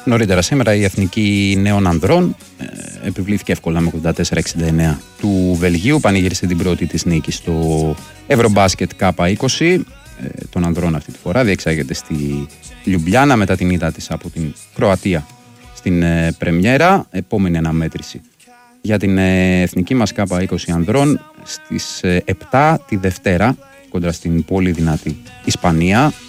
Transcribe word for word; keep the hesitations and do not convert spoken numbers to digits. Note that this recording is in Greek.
Νωρίτερα σήμερα η Εθνική Νέων Ανδρών ε, επιβλήθηκε εύκολα με ογδόντα τέσσερα εξήντα εννέα του Βελγίου, πανηγύρισε την πρώτη της νίκη στο Ευρωμπάσκετ Κάπα είκοσι ε, των ανδρών αυτή τη φορά, διεξάγεται στη Λιουμπλιάνα μετά την ήττα της από την Κροατία στην ε, πρεμιέρα. Επόμενη αναμέτρηση για την ε, εθνική μας Κάπα είκοσι ανδρών στις ε, επτά τη Δευτέρα κόντρα στην πολύ δυνατή Ισπανία.